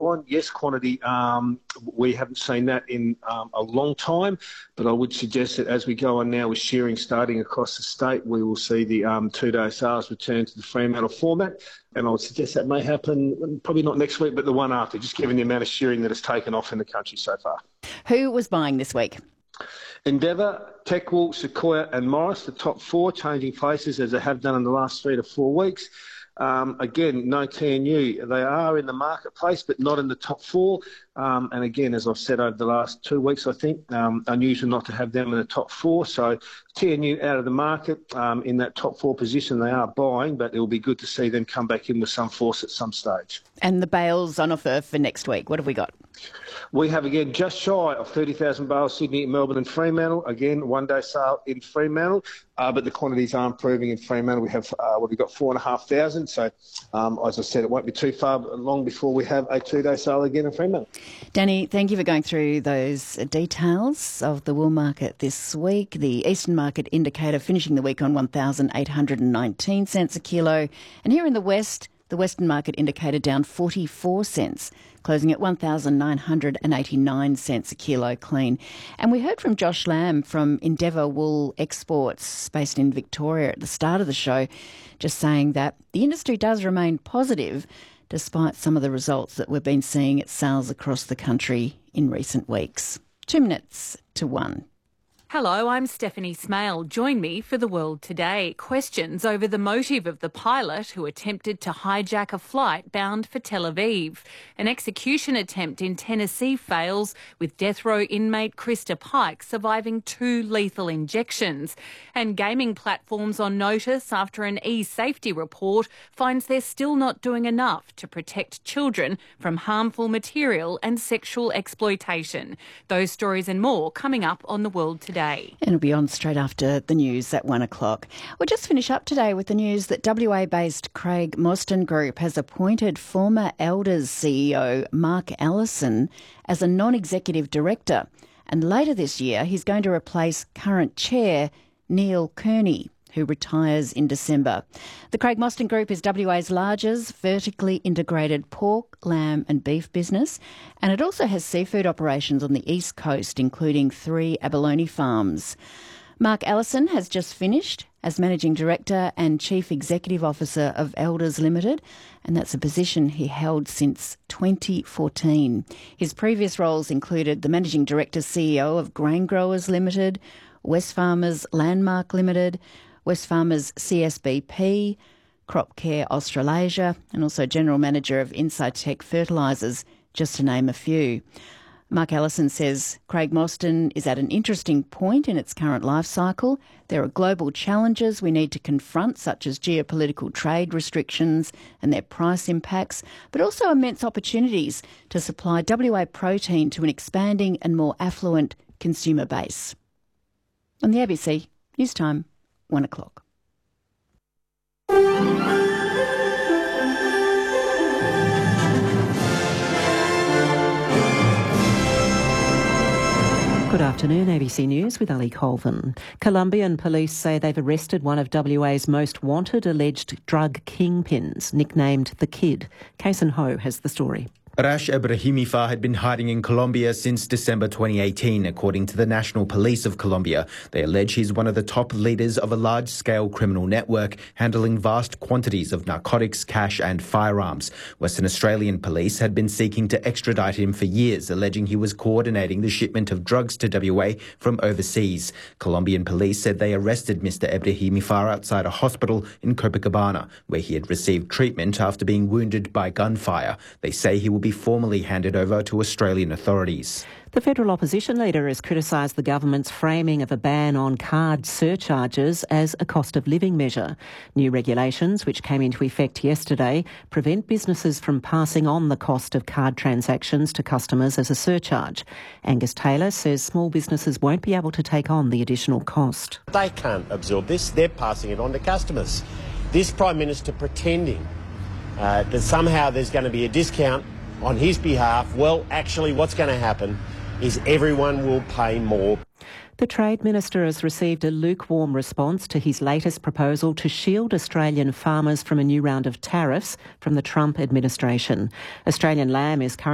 on. Yes, quantity, we haven't seen that in a long time, but I would suggest that as we go on now with shearing starting across the state, we will see the 2-day sales return to the Fremantle format, and I would suggest that may happen probably not next week, but the one after, just given the amount of shearing that has taken off in the country so far. Who was buying this week? Endeavour, Techwell, Sequoia and Morris, the top four, changing places as they have done in the last 3 to 4 weeks. Again, no TNU. They are in the marketplace, but not in the top four. And again, as I've said over the last 2 weeks, I think, unusual not to have them in the top four. So TNU out of the market in that top four position. They are buying, but it will be good to see them come back in with some force at some stage. And the bales on offer for next week, what have we got? We have, again, just shy of 30,000 bales, Sydney, Melbourne and Fremantle. Again, 1-day sale in Fremantle, but the quantities are improving in Fremantle. We have, we've got 4,500. So, as I said, it won't be too far long before we have a 2-day sale again in Fremantle. Danny, thank you for going through those details of the wool market this week. The Eastern Market Indicator finishing the week on 1,819 cents a kilo. And here in the West, the Western Market Indicator down 44 cents, closing at 1,989 cents a kilo clean. And we heard from Josh Lamb from Endeavour Wool Exports, based in Victoria, at the start of the show, just saying that the industry does remain positive despite some of the results that we've been seeing at sales across the country in recent weeks. 2 minutes to 1. Hello, I'm Stephanie Smale. Join me for The World Today. Questions over the motive of the pilot who attempted to hijack a flight bound for Tel Aviv. An execution attempt in Tennessee fails, with death row inmate Krista Pike surviving 2 lethal injections. And gaming platforms on notice after an e-safety report finds they're still not doing enough to protect children from harmful material and sexual exploitation. Those stories and more coming up on The World Today. And it'll be on straight after the news at 1 o'clock. We'll just finish up today with the news that WA-based Craig Mostyn Group has appointed former Elders CEO Mark Allison as a non-executive director. And later this year, he's going to replace current chair Neil Kearney, who retires in December. The Craig Mostyn Group is WA's largest vertically integrated pork, lamb and beef business, and it also has seafood operations on the East Coast, including 3 abalone farms. Mark Allison has just finished as Managing Director and Chief Executive Officer of Elders Limited, and that's a position he held since 2014. His previous roles included the Managing Director CEO of Grain Growers Limited, Wesfarmers Landmark Limited, Wesfarmers CSBP, Crop Care Australasia, and also General Manager of Incitec Fertilisers, just to name a few. Mark Allison says Craig Mostyn is at an interesting point in its current life cycle. There are global challenges we need to confront, such as geopolitical trade restrictions and their price impacts, but also immense opportunities to supply WA protein to an expanding and more affluent consumer base. On the ABC, news time, 1 o'clock. Good afternoon, ABC News with Ali Colvin. Colombian police say they've arrested one of WA's most wanted alleged drug kingpins, nicknamed The Kid. Kason Ho has the story. Arash Ebrahimifa had been hiding in Colombia since December 2018, according to the National Police of Colombia. They allege he's one of the top leaders of a large-scale criminal network handling vast quantities of narcotics, cash and firearms. Western Australian police had been seeking to extradite him for years, alleging he was coordinating the shipment of drugs to WA from overseas. Colombian police said they arrested Mr. Ebrahimifa outside a hospital in Copacabana, where he had received treatment after being wounded by gunfire. They say he will be formally handed over to Australian authorities. The federal opposition leader has criticised the government's framing of a ban on card surcharges as a cost of living measure. New regulations, which came into effect yesterday, prevent businesses from passing on the cost of card transactions to customers as a surcharge. Angus Taylor says small businesses won't be able to take on the additional cost. They can't absorb this, they're passing it on to customers. This Prime Minister pretending that somehow there's going to be a discount on his behalf, well, actually what's going to happen is everyone will pay more. The Trade Minister has received a lukewarm response to his latest proposal to shield Australian farmers from a new round of tariffs from the Trump administration. Australian lamb is currently